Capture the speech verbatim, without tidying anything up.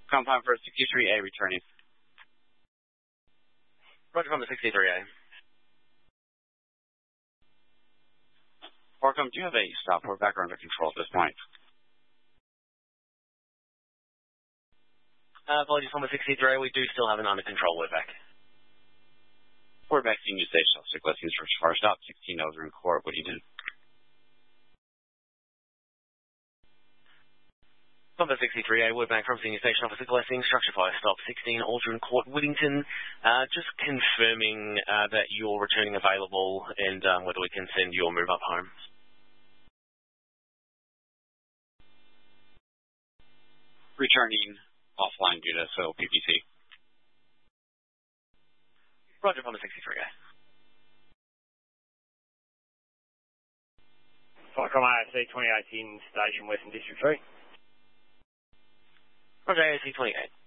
Compound for sixty-three A returning. Roger, Compound sixty-three A. Orcom, do you have a stop or back under control at this point? Uh, apologies, Compound sixty-three A. We do still have an under control. We're back. We're back to New Station. Stick lessons for far stop. sixteen Elder in Court. What do you do? Compound sixty-three A, Woodbank from Senior Station Officer Blessing, Structure Fire Stop sixteen, Aldrin Court, Whittington. Uh, just confirming uh, that you're returning available and um, whether we can send your move up home. Returning offline due to S O P P C. Roger, Compound sixty-three A. From A S C twenty eighteen Station Western District three. Roger, A S C twenty-eight.